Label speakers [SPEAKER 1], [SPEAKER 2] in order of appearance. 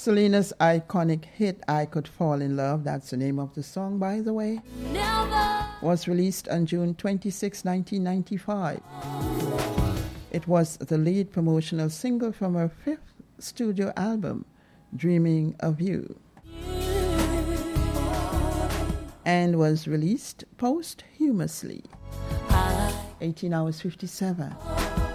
[SPEAKER 1] Selena's iconic hit, I Could Fall in Love, that's the name of the song, by the way, was released on June 26, 1995. It was the lead promotional single from her fifth studio album, Dreaming of You, and was released posthumously. 18 hours 57.